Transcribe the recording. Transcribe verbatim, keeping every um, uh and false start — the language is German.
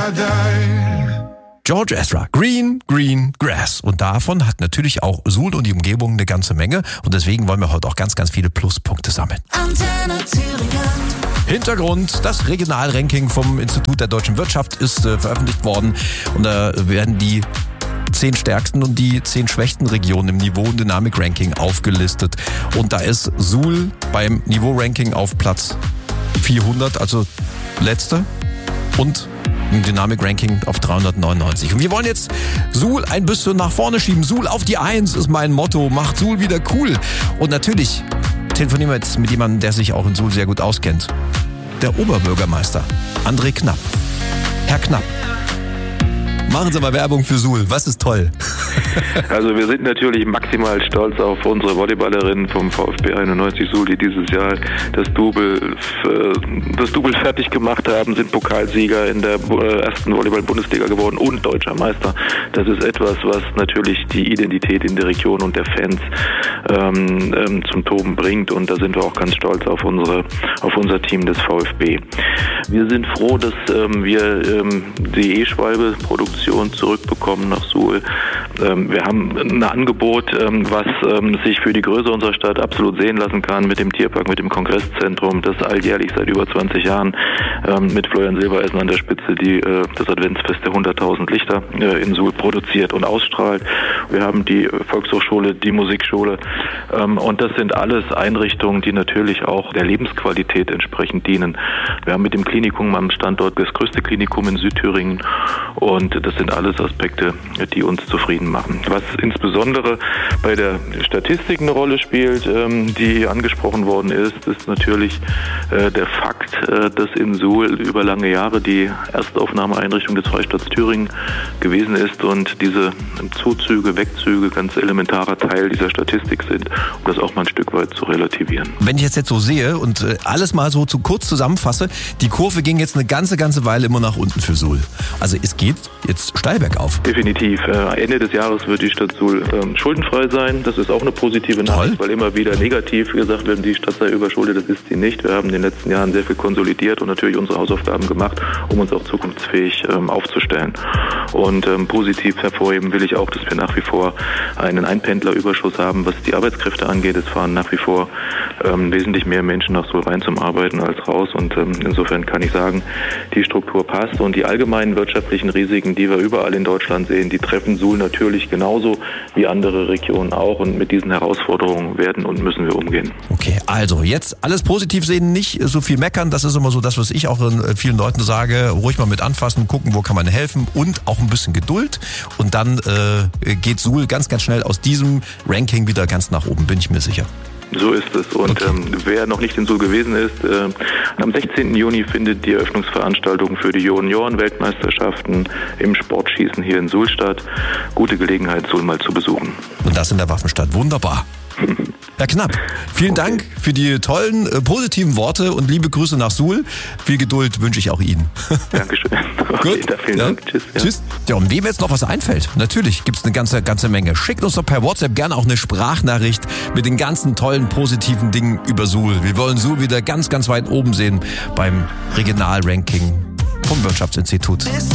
I die. George Ezra, Green, Green, Grass. Und davon hat natürlich auch Suhl und die Umgebung eine ganze Menge. Und deswegen wollen wir heute auch ganz, ganz viele Pluspunkte sammeln. Antenne Thüringen. Hintergrund, das Regionalranking vom Institut der Deutschen Wirtschaft ist äh, veröffentlicht worden. Und da werden die zehn stärksten und die zehn schwächsten Regionen im Niveau- und Dynamik-Ranking aufgelistet. Und da ist Suhl beim Niveau-Ranking auf Platz vierhundert, also letzte. Und im Dynamik-Ranking auf dreihundertneunundneunzig. Und wir wollen jetzt Suhl ein bisschen nach vorne schieben. Suhl auf die Eins ist mein Motto. Macht Suhl wieder cool. Und natürlich telefonieren wir jetzt mit jemandem, der sich auch in Suhl sehr gut auskennt. Der Oberbürgermeister, André Knapp. Herr Knapp, machen Sie mal Werbung für Suhl. Was ist toll? Also wir sind natürlich maximal stolz auf unsere Volleyballerinnen vom VfB einundneunzig Suhl, die dieses Jahr das Double, das Double fertig gemacht haben, sind Pokalsieger in der ersten Volleyball-Bundesliga geworden und deutscher Meister. Das ist etwas, was natürlich die Identität in der Region und der Fans ähm, ähm, zum Toben bringt, und da sind wir auch ganz stolz auf unsere, auf unser Team des VfB. Wir sind froh, dass ähm, wir ähm, die E-Schwalbe-Produktion zurückbekommen nach Suhl. Ähm, wir haben ein Angebot, ähm, was ähm, sich für die Größe unserer Stadt absolut sehen lassen kann, mit dem Tierpark, mit dem Kongresszentrum, das alljährlich seit über zwanzig Jahren ähm, mit Florian Silbereisen an der Spitze die äh, das Adventsfest der hunderttausend Lichter äh, in Suhl produziert und ausstrahlt. Wir haben die Volkshochschule, die Musikschule, ähm, und das sind alles Einrichtungen, die natürlich auch der Lebensqualität entsprechend dienen. Wir haben mit dem Klinikum am Standort das größte Klinikum in Südthüringen, und das sind alles Aspekte, die uns zufrieden machen. Was insbesondere bei der Statistik eine Rolle spielt, ähm, die angesprochen worden ist, ist natürlich äh, der Fakt, äh, dass in Suhl über lange Jahre die Erstaufnahmeeinrichtung des Freistaats Thüringen gewesen ist und diese Zuzüge, Wegzüge ganz elementarer Teil dieser Statistik sind, um das auch mal ein Stück weit zu relativieren. Wenn ich jetzt jetzt so sehe und äh, alles mal so zu kurz zusammenfasse, die Kurve ging jetzt eine ganze, ganze Weile immer nach unten für Suhl. Also es geht jetzt steil bergauf. Definitiv. Äh, Ende des Jahres wird die Stadt Suhl ähm, schuldenfrei sein. Das ist auch eine positive Nachricht, weil immer wieder negativ gesagt wird, die Stadt sei überschuldet. Das ist sie nicht. Wir haben in den letzten Jahren sehr viel konsolidiert und natürlich unsere Hausaufgaben gemacht, um uns auch zukunftsfähig ähm, aufzustellen. Und ähm, positiv hervorheben will ich auch, dass wir nach wie vor einen Einpendlerüberschuss haben, was die Arbeitskräfte angeht. Es fahren nach wie vor ähm, wesentlich mehr Menschen nach Suhl rein zum Arbeiten als raus. Und ähm, insofern kann ich sagen, die Struktur passt. Und die allgemeinen wirtschaftlichen Risiken, die wir überall in Deutschland sehen, die treffen Suhl natürlich genauso wie andere Regionen auch. Und mit diesen Herausforderungen werden und müssen wir umgehen. Okay, also jetzt alles positiv sehen, nicht so viel meckern. Das ist immer so das, was ich auch vielen Leuten sage. Ruhig mal mit anfassen, gucken, wo kann man helfen, und auch ein bisschen Geduld. Und dann äh, geht Suhl ganz, ganz schnell aus diesem Ranking wieder ganz nach oben, bin ich mir sicher. So ist es. Und okay. ähm, wer noch nicht in Suhl gewesen ist, äh, am sechzehnten Juni findet die Eröffnungsveranstaltung für die Junioren-Weltmeisterschaften im Sportschießen hier in Suhl statt. Gute Gelegenheit, Suhl mal zu besuchen. Und das in der Waffenstadt. Wunderbar. Herr Knapp, vielen okay. Dank für die tollen, äh, positiven Worte und liebe Grüße nach Suhl. Viel Geduld wünsche ich auch Ihnen. Dankeschön. Okay, Gut. vielen ja. Dank. Tschüss. Ja. Tschüss. Ja, und wem jetzt noch was einfällt, natürlich gibt es eine ganze, ganze Menge. Schickt uns doch per WhatsApp gerne auch eine Sprachnachricht mit den ganzen tollen, positiven Dingen über Suhl. Wir wollen Suhl wieder ganz, ganz weit oben sehen beim Regionalranking vom Wirtschaftsinstitut.